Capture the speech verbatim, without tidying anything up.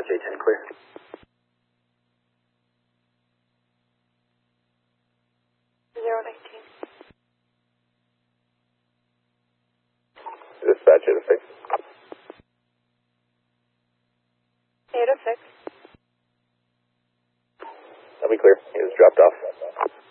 J ten clear. zero nineteen. Dispatch eight oh six. eight oh six. That'll be clear. He was dropped off.